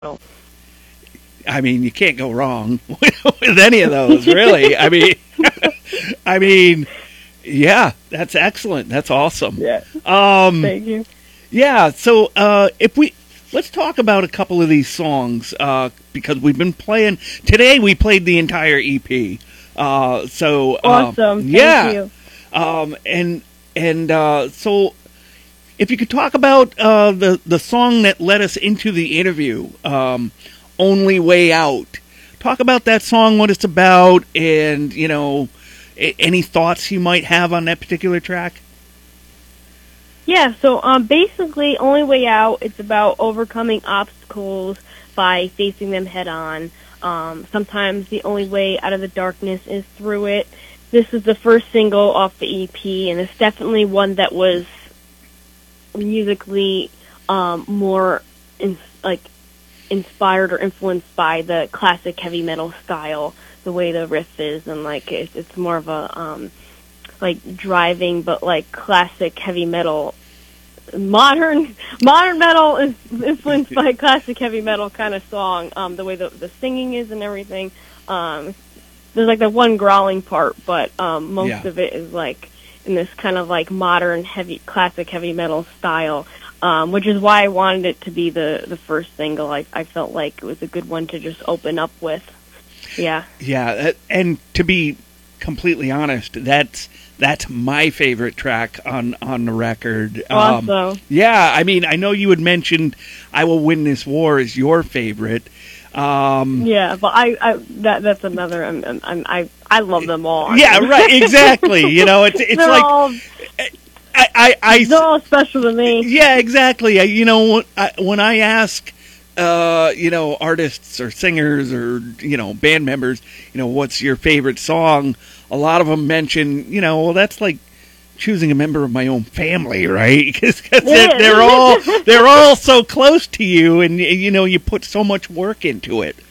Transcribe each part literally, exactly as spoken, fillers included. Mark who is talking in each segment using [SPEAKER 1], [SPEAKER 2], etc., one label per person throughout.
[SPEAKER 1] metal.
[SPEAKER 2] I mean, you can't go wrong with any of those, really. I mean, I mean, yeah, that's excellent. That's awesome.
[SPEAKER 1] Yeah.
[SPEAKER 2] Um,
[SPEAKER 1] Thank you.
[SPEAKER 2] yeah. So, uh, if we let's talk about a couple of these songs uh, because we've been playing today. We played the entire E P. Uh, so uh,
[SPEAKER 1] Awesome. Thank
[SPEAKER 2] yeah.
[SPEAKER 1] you.
[SPEAKER 2] Um, and and uh, so, if you could talk about uh, the the song that led us into the interview, um, "Only Way Out." Talk about that song, what it's about, and you know, a- any thoughts you might have on that particular track.
[SPEAKER 1] Yeah, so um, basically, Only Way Out, it's about overcoming obstacles by facing them head on. Um, sometimes the only way out of the darkness is through it. This is the first single off the E P, and it's definitely one that was musically um, more in, like inspired or influenced by the classic heavy metal style, the way the riff is, and like it's, it's more of a um, like driving, but like classic heavy metal. Modern modern metal is influenced by classic heavy metal kind of song. Um, the way the the singing is and everything. Um, there's like the one growling part, but um, most
[SPEAKER 2] Yeah.
[SPEAKER 1] of it is like in this kind of like modern heavy classic heavy metal style. Um, which is why I wanted it to be the the first single. I I felt like it was a good one to just open up with. Yeah.
[SPEAKER 2] Yeah, that- and to be completely honest, that's that's my favorite track on on the record. Um,
[SPEAKER 1] Awesome.
[SPEAKER 2] yeah, I mean, I know you had mentioned "I Will Win This War" is your favorite. Um,
[SPEAKER 1] Yeah, but I, I that that's another. I'm, I'm, I'm, I I love them all.
[SPEAKER 2] yeah, right, exactly. You know, it's it's
[SPEAKER 1] They're
[SPEAKER 2] like
[SPEAKER 1] all,
[SPEAKER 2] I I, I
[SPEAKER 1] they're all special to me.
[SPEAKER 2] yeah, exactly. I, you know, when I, when I ask, uh, you know, artists or singers or you know band members, you know, what's your favorite song? A lot of them mention, you know, well, that's like choosing a member of my own family, right? Because
[SPEAKER 1] Yeah.
[SPEAKER 2] they're all they're all so close to you, and you know, you put so much work into it.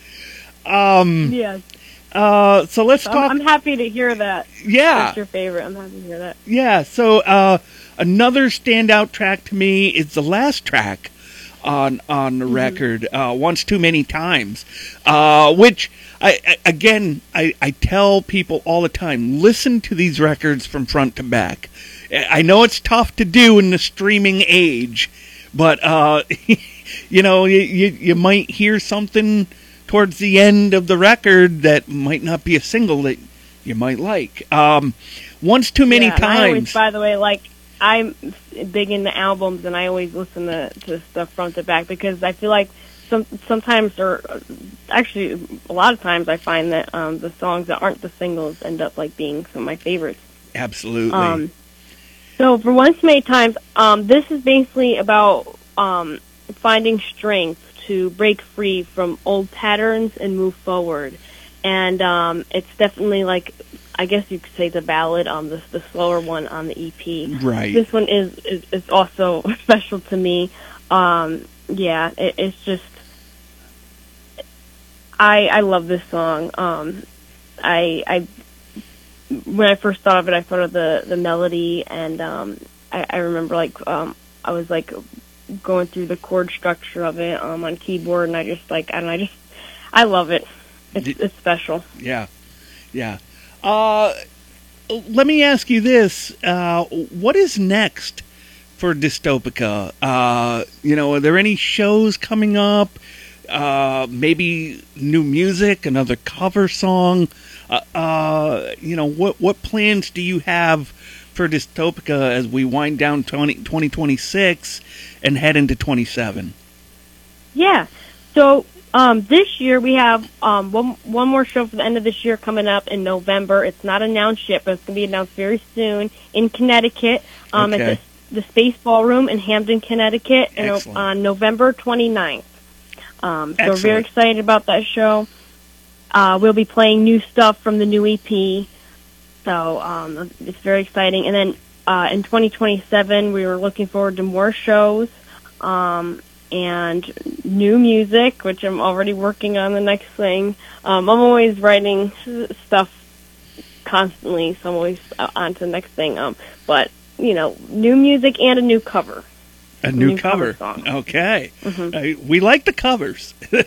[SPEAKER 2] Um.
[SPEAKER 1] Yeah,
[SPEAKER 2] Uh. So let's
[SPEAKER 1] I'm,
[SPEAKER 2] talk.
[SPEAKER 1] I'm happy to hear that.
[SPEAKER 2] Yeah.
[SPEAKER 1] That's your favorite. I'm happy to hear that.
[SPEAKER 2] Yeah, so uh, another standout track to me is the last track on on the record, uh, "Once Too Many Times," uh, which I, I again I, I tell people all the time: listen to these records from front to back. I know it's tough to do in the streaming age, but uh, you know you, you you might hear something towards the end of the record that might not be a single that you might like. Um, once too many
[SPEAKER 1] yeah, and I always,
[SPEAKER 2] times.
[SPEAKER 1] by the way, like I'm big into albums, and I always listen to to stuff front to back because I feel like some sometimes, or actually a lot of times, I find that um, the songs that aren't the singles end up like being some of my favorites.
[SPEAKER 2] Absolutely.
[SPEAKER 1] Um, so for Once Too Many Times, um, this is basically about um, finding strength to break free from old patterns and move forward. And um, it's definitely like, I guess you could say the ballad, um, the, the slower one on the E P.
[SPEAKER 2] Right.
[SPEAKER 1] This one is, is, is also special to me. Um, yeah, it, it's just, I I love this song. Um, I I when I first thought of it, I thought of the, the melody, and um, I, I remember like um, I was like going through the chord structure of it um, on keyboard, and I just like I don't know, I just I love it. It's
[SPEAKER 2] Did-
[SPEAKER 1] it's special.
[SPEAKER 2] Yeah, yeah. Uh, let me ask you this: uh, what is next for Dystopica? Uh, you know, are there any shows coming up? Uh, maybe new music, another cover song. Uh, uh, you know, what what plans do you have for Dystopica as we wind down twenty twenty-six and head into twenty-seven?
[SPEAKER 1] Yeah. So um, this year we have um, one one more show for the end of this year coming up in November. It's not announced yet, but it's going to be announced very soon in Connecticut. Um,
[SPEAKER 2] Okay.
[SPEAKER 1] At the, the Space Ballroom in Hamden, Connecticut, and
[SPEAKER 2] Excellent.
[SPEAKER 1] on November twenty-ninth. Um, so we're
[SPEAKER 2] Excellent.
[SPEAKER 1] very excited about that show. Uh, we'll be playing new stuff from the new E P. So um, it's very exciting. And then uh, in twenty twenty-seven, we were looking forward to more shows um, and new music, which I'm already working on the next thing. Um, I'm always writing s- stuff constantly, so I'm always uh, on to the next thing. Um, but, you know, new music and a new cover.
[SPEAKER 2] A new,
[SPEAKER 1] new
[SPEAKER 2] cover.
[SPEAKER 1] cover song.
[SPEAKER 2] Okay.
[SPEAKER 1] Mhm.
[SPEAKER 2] Uh, we like the covers.